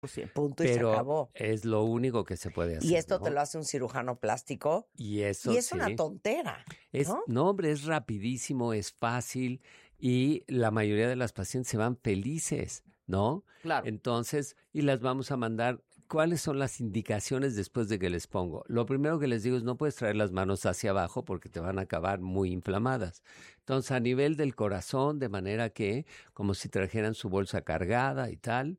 Sí, punto y se pero acabó. es lo único que se puede hacer. Y esto ¿no? te lo hace un cirujano plástico. Y eso es sí. una tontera, ¿no? No, hombre, es rapidísimo, es fácil y la mayoría de las pacientes se van felices, ¿no? Claro. Entonces, y las vamos a mandar. ¿Cuáles son las indicaciones después de que les pongo? Lo primero que les digo es no puedes traer las manos hacia abajo porque te van a acabar muy inflamadas. Entonces, a nivel del corazón, de manera que, como si trajeran su bolsa cargada y tal,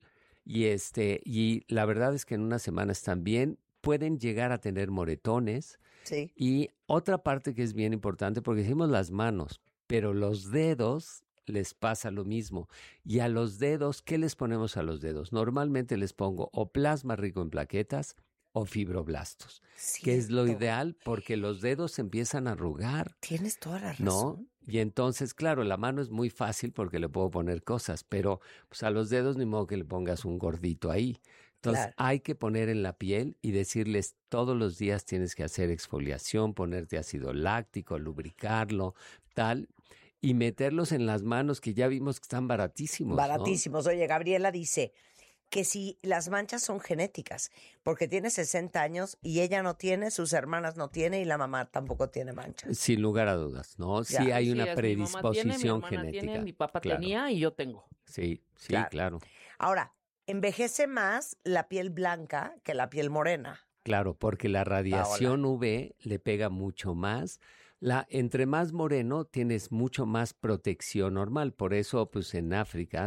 y la verdad es que en una semana están bien, pueden llegar a tener moretones. Sí. Y otra parte que es bien importante, porque decimos las manos, pero los dedos les pasa lo mismo. Y a los dedos, ¿qué les ponemos a los dedos? Normalmente les pongo o plasma rico en plaquetas o fibroblastos, que es lo ideal porque los dedos se empiezan a arrugar. Tienes toda la razón. ¿No? Y entonces, claro, la mano es muy fácil porque le puedo poner cosas, pero pues a los dedos ni modo que le pongas un gordito ahí. Entonces hay que poner en la piel y decirles todos los días tienes que hacer exfoliación, ponerte ácido láctico, lubricarlo, tal, y meterlos en las manos que ya vimos que están baratísimos. Baratísimos. ¿No? Oye, Gabriela dice que si las manchas son genéticas, porque tiene 60 años y ella no tiene, sus hermanas no tienen y la mamá tampoco tiene manchas. Sin lugar a dudas, ¿no? Sí hay una predisposición mi mamá genética. Tiene, mi papá tenía y yo tengo. Sí, claro. Ahora, envejece más la piel blanca que la piel morena. Claro, porque la radiación UV le pega mucho más. Entre más moreno tienes mucho más protección normal. Por eso, pues en África,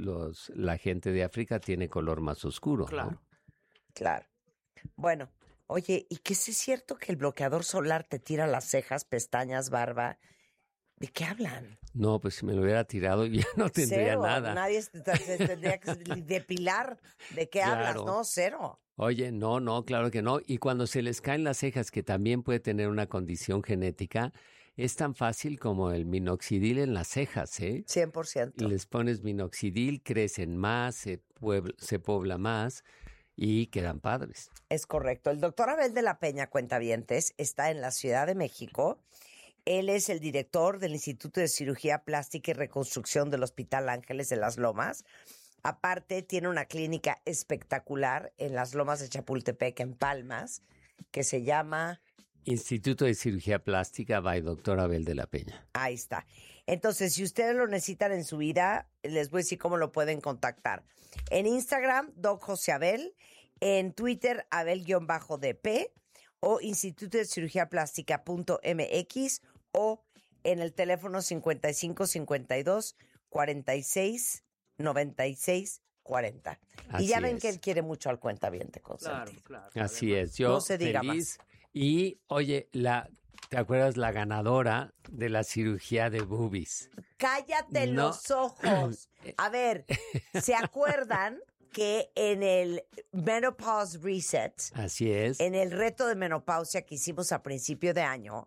la gente de África tiene color más oscuro. Claro. ¿no? Claro. Bueno, oye, ¿y qué es cierto que el bloqueador solar te tira las cejas, pestañas, barba? ¿De qué hablan? No, pues si me lo hubiera tirado ya no tendría nada. Nadie se tendría que depilar. ¿De qué hablas? No, cero. Oye, no, claro que no. Y cuando se les caen las cejas, que también puede tener una condición genética, es tan fácil como el minoxidil en las cejas, ¿eh? 100%. Y les pones minoxidil, crecen más, se pobla más y quedan padres. Es correcto. El doctor Abel de la Peña, cuentavientes, está en la Ciudad de México. Él es el director del Instituto de Cirugía Plástica y Reconstrucción del Hospital Ángeles de las Lomas. Aparte, tiene una clínica espectacular en las Lomas de Chapultepec, en Palmas, que se llama... Instituto de Cirugía Plástica by Dr. Abel de la Peña. Ahí está. Entonces, si ustedes lo necesitan en su vida, les voy a decir cómo lo pueden contactar. En Instagram, Doc José Abel. En Twitter, Abel-DP. O Instituto de Cirugía Plástica.mx. O en el teléfono 5552 46 96 40. Y ya ven que él quiere mucho al cuentaviente consentido. Claro. Así es, yo no se diga feliz. Más. Y, oye, ¿te acuerdas la ganadora de la cirugía de boobies? ¡Cállate los ojos! A ver, ¿se acuerdan que en el Menopause Reset, así es, en el reto de menopausia que hicimos a principio de año,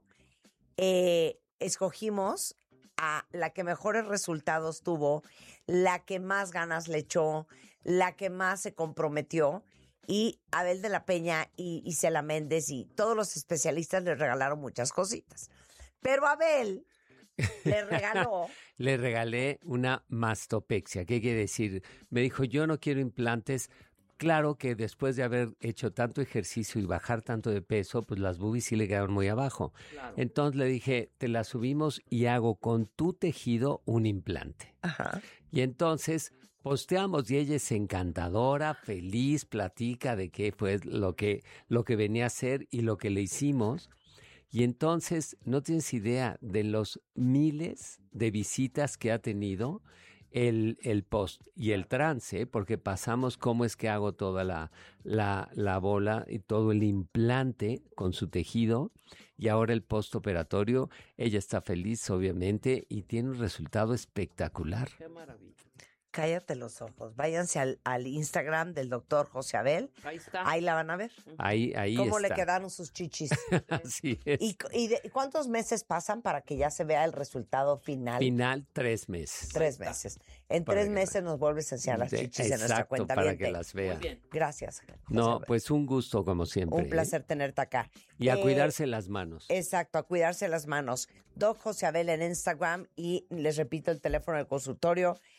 escogimos a la que mejores resultados tuvo, la que más ganas le echó, la que más se comprometió, y Abel de la Peña y Isela Méndez y todos los especialistas le regalaron muchas cositas. Pero Abel le regaló... Le regalé una mastopexia. ¿Qué quiere decir? Me dijo, yo no quiero implantes. Claro que después de haber hecho tanto ejercicio y bajar tanto de peso, pues las boobies sí le quedaron muy abajo. Claro. Entonces le dije, te las subimos y hago con tu tejido un implante. Ajá. Y entonces posteamos y ella es encantadora, feliz, platica de qué fue lo que venía a hacer y lo que le hicimos. Y entonces no tienes idea de los miles de visitas que ha tenido el post y el trance, porque pasamos cómo es que hago toda la bola y todo el implante con su tejido, y ahora el postoperatorio. Ella está feliz, obviamente, y tiene un resultado espectacular. Qué maravilla. Cállate los ojos. Váyanse al Instagram del doctor José Abel. Ahí está. Ahí la van a ver. Ahí ¿Cómo está. le quedaron sus chichis? Así es. ¿Y cuántos meses pasan para que ya se vea el resultado final? Final 3 meses. 3 meses. En Para 3 que meses nos vuelves a enseñar las chichis en nuestra cuenta. Para que las vea. Muy bien. Gracias. José No, Abel. pues un gusto como siempre. Un placer tenerte acá. Y a cuidarse las manos. Exacto, a cuidarse las manos. Doc José Abel en Instagram, y les repito el teléfono del consultorio